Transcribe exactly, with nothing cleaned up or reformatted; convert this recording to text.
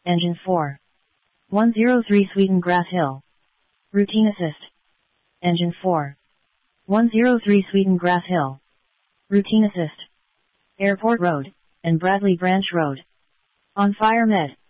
Engine four. one oh three Sweeten Grass Hill. Routine Assist. Engine four. one oh three Sweeten Grass Hill. Routine Assist. Airport Road, and Bradley Branch Road. On Fire Med.